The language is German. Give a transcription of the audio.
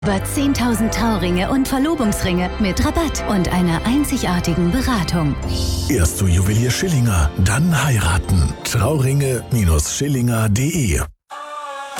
Über 10.000 Trauringe und Verlobungsringe mit Rabatt und einer einzigartigen Beratung. Erst zu Juwelier Schillinger, dann heiraten. Trauringe-schillinger.de